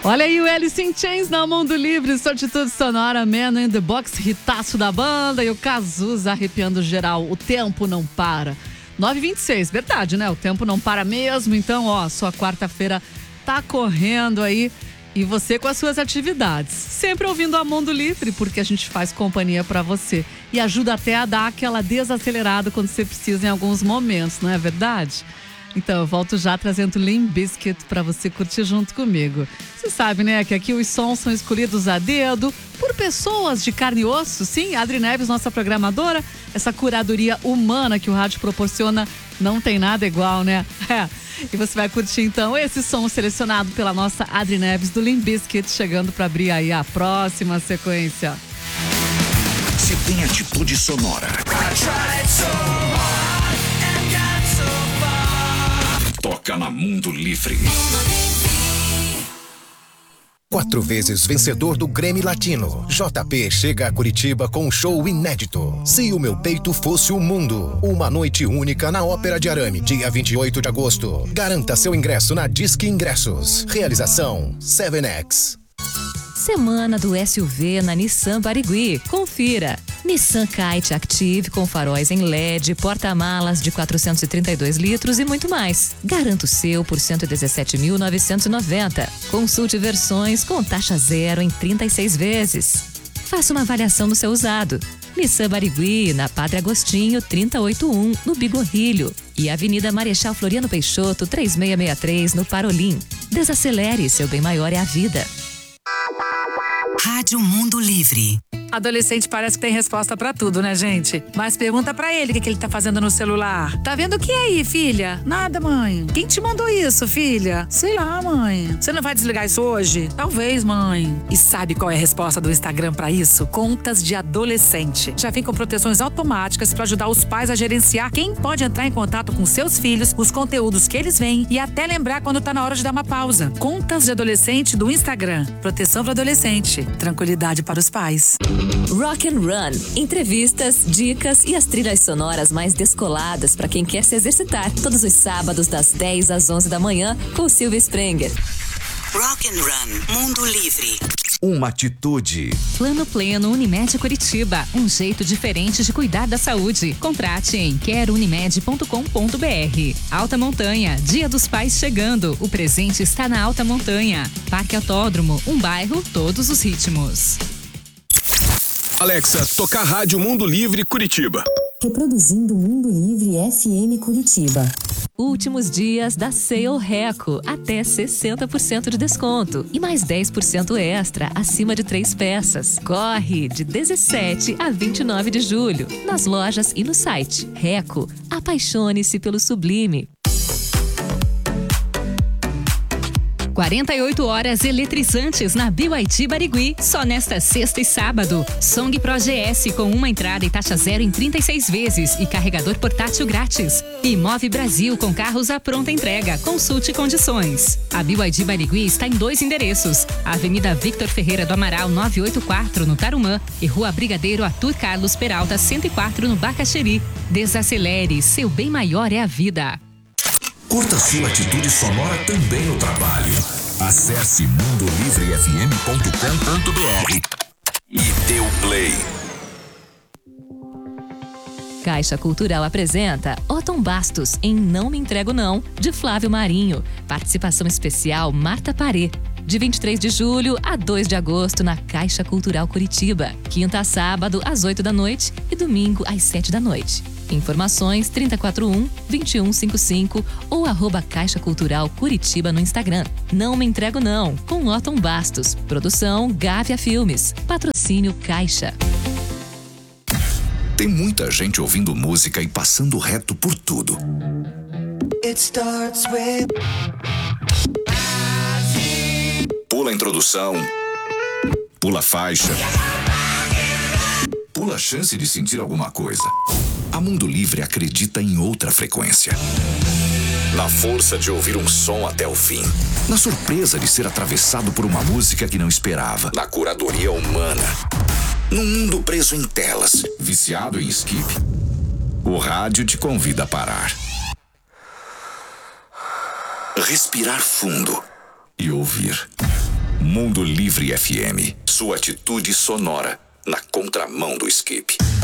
Olha aí o Alice in Chains na Mundo Livre, sua atitude sonora, Man in the Box, hitaço da banda, e o Cazuza arrepiando geral. O tempo não para. 9h26, verdade, né? O tempo não para mesmo. Então, ó, sua quarta-feira tá correndo aí. E você com as suas atividades. Sempre ouvindo a Mundo Livre, porque a gente faz companhia pra você. E ajuda até a dar aquela desacelerada quando você precisa em alguns momentos, não é verdade? Então eu volto já trazendo Limp Bizkit pra você curtir junto comigo. Você sabe, né, que aqui os sons são escolhidos a dedo por pessoas de carne e osso. Sim, Adri Neves, nossa programadora. Essa curadoria humana que o rádio proporciona não tem nada igual, né? E você vai curtir então esse som selecionado pela nossa Adri Neves do Limp Bizkit, chegando para abrir aí a próxima sequência. Se tem atitude sonora, toca na Mundo Livre. 4 vezes vencedor do Grammy Latino, JP chega a Curitiba com um show inédito. Se o meu peito fosse o mundo. Uma noite única na Ópera de Arame, dia 28 de agosto. Garanta seu ingresso na Disque Ingressos. Realização 7X. Semana do SUV na Nissan Barigui. Confira. Nissan Kite Active com faróis em LED, porta-malas de 432 litros e muito mais. Garanta o seu por R$ 117.990. Consulte versões com taxa zero em 36 vezes. Faça uma avaliação no seu usado. Nissan Barigui, na Padre Agostinho 381, no Bigorrilho. E Avenida Marechal Floriano Peixoto 3663, no Parolim. Desacelere, seu bem maior é a vida. Rádio Mundo Livre. Adolescente parece que tem resposta pra tudo, né, gente? Mas pergunta pra ele o que ele tá fazendo no celular. Tá vendo o que aí, filha? Nada, mãe. Quem te mandou isso, filha? Sei lá, mãe. Você não vai desligar isso hoje? Talvez, mãe. E sabe qual é a resposta do Instagram pra isso? Contas de adolescente. Já vem com proteções automáticas pra ajudar os pais a gerenciar quem pode entrar em contato com seus filhos, os conteúdos que eles veem e até lembrar quando tá na hora de dar uma pausa. Contas de adolescente do Instagram. Proteção para adolescente. Tranquilidade para os pais. Rock and Run. Entrevistas, dicas e as trilhas sonoras mais descoladas para quem quer se exercitar. Todos os sábados das 10 às 11 da manhã com Silvia Sprenger. Rock and Run. Mundo Livre. Uma atitude. Plano Pleno Unimed Curitiba. Um jeito diferente de cuidar da saúde. Contrate em querounimed.com.br. Alta Montanha. Dia dos Pais chegando. O presente está na Alta Montanha. Parque Autódromo. Um bairro, todos os ritmos. Alexa, tocar Rádio Mundo Livre Curitiba. Reproduzindo Mundo Livre FM Curitiba. Últimos dias da Sale Reco, até 60% de desconto e mais 10% extra acima de 3 peças. Corre de 17 a 29 de julho, nas lojas e no site. Reco, apaixone-se pelo sublime. 48 horas eletrizantes na BYD Barigui, só nesta sexta e sábado. Song Pro GS com uma entrada e taxa zero em 36 vezes e carregador portátil grátis. E Move Brasil com carros à pronta entrega. Consulte condições. A BYD Barigui está em 2 endereços. Avenida Victor Ferreira do Amaral 984 no Tarumã e Rua Brigadeiro Arthur Carlos Peralta 104 no Bacaxeri. Desacelere, seu bem maior é a vida. Curta sua atitude sonora também no trabalho. Acesse mundolivrefm.com.br e dê o play. Caixa Cultural apresenta Otton Bastos em Não Me Entrego Não, de Flávio Marinho. Participação especial Marta Parê. De 23 de julho a 2 de agosto na Caixa Cultural Curitiba. Quinta a sábado às 8 da noite e domingo às 7 da noite. Informações 341-2155 ou @Caixa Cultural Curitiba no Instagram. Não Me Entrego Não, com Otton Bastos. Produção Gávea Filmes. Patrocínio Caixa. Tem muita gente ouvindo música e passando reto por tudo. Pula a introdução. Pula a faixa. Pula a chance de sentir alguma coisa. A Mundo Livre acredita em outra frequência. Na força de ouvir um som até o fim. Na surpresa de ser atravessado por uma música que não esperava. Na curadoria humana. Num mundo preso em telas, viciado em skip. O rádio te convida a parar. Respirar fundo e ouvir. Mundo Livre FM. Sua atitude sonora na contramão do skip.